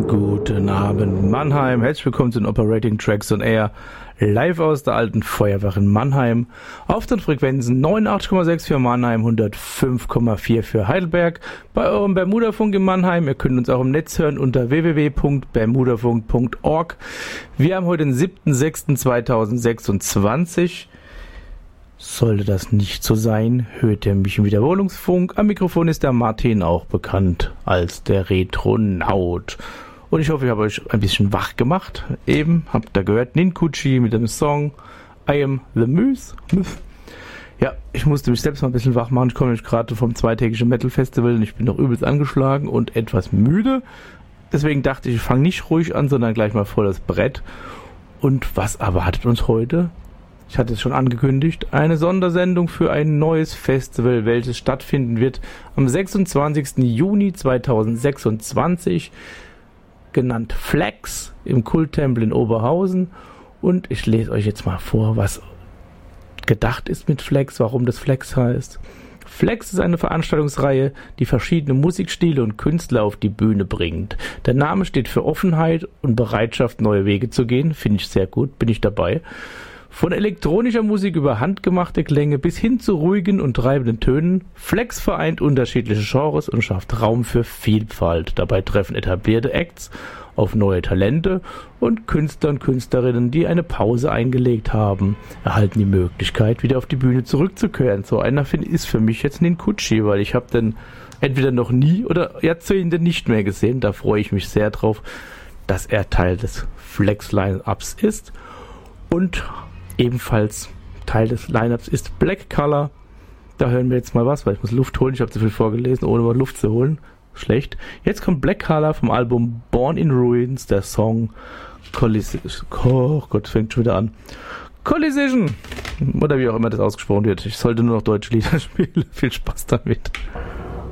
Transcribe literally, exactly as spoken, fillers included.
Guten Abend Mannheim, herzlich willkommen zu den Operating Tracks on Air, live aus der alten Feuerwache in Mannheim, auf den Frequenzen neunundachtzig Komma sechs für Mannheim, hundertfünf Komma vier für Heidelberg, bei eurem Bermudafunk in Mannheim. Ihr könnt uns auch im Netz hören unter w w w punkt bermudafunk punkt org. Wir haben heute den siebten sechsten zweitausendsechsundzwanzig. Sollte das nicht so sein, hört ihr mich im Wiederholungsfunk. Am Mikrofon ist der Martin, auch bekannt als der Retronaut. Und ich hoffe, ich habe euch ein bisschen wach gemacht. Eben habt ihr gehört Ninkuchi mit dem Song I Am The Moose. Ja, ich musste mich selbst mal ein bisschen wach machen. Ich komme nämlich gerade vom zweitägigen Metal Festival und ich bin noch übelst angeschlagen und etwas müde. Deswegen dachte ich, ich fange nicht ruhig an, sondern gleich mal vor das Brett. Und was erwartet uns heute? Ich hatte es schon angekündigt, eine Sondersendung für ein neues Festival, welches stattfinden wird am sechsundzwanzigsten Juni zweitausendsechsundzwanzig, genannt Flex im Kulttempel in Oberhausen. Und ich lese euch jetzt mal vor, was gedacht ist mit Flex, warum das Flex heißt. Flex ist eine Veranstaltungsreihe, die verschiedene Musikstile und Künstler auf die Bühne bringt. Der Name steht für Offenheit und Bereitschaft, neue Wege zu gehen. Finde ich sehr gut, bin ich dabei. Von elektronischer Musik über handgemachte Klänge bis hin zu ruhigen und treibenden Tönen, Flex vereint unterschiedliche Genres und schafft Raum für Vielfalt. Dabei treffen etablierte Acts auf neue Talente und Künstler und Künstlerinnen, die eine Pause eingelegt haben, erhalten die Möglichkeit, wieder auf die Bühne zurückzukehren. So einer ist für mich jetzt Ninkuchi, weil ich habe den entweder noch nie oder Jahrzehnte nicht mehr gesehen. Da freue ich mich sehr drauf, dass er Teil des Flex-Line-Ups ist. Und ebenfalls Teil des Lineups ist Black Color. Da hören wir jetzt mal was, weil ich muss Luft holen. Ich habe zu viel vorgelesen, ohne mal Luft zu holen. Schlecht. Jetzt kommt Black Color vom Album Born in Ruins, der Song Collision. Oh Gott, fängt schon wieder an. Collision! Oder wie auch immer das ausgesprochen wird. Ich sollte nur noch deutsche Lieder spielen. Viel Spaß damit.